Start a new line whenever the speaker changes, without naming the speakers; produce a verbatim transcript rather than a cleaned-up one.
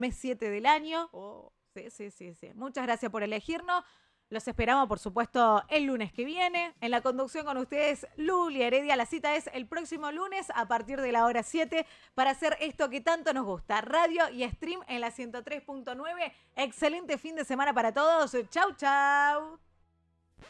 mes siete del año. Oh, sí, sí, sí, sí. Muchas gracias por elegirnos. Los esperamos, por supuesto, el lunes que viene. En la conducción con ustedes, Luli Heredia. La cita es el próximo lunes a partir de la hora siete para hacer esto que tanto nos gusta. Radio y stream en la ciento tres punto nueve. Excelente fin de semana para todos. Chau, chau.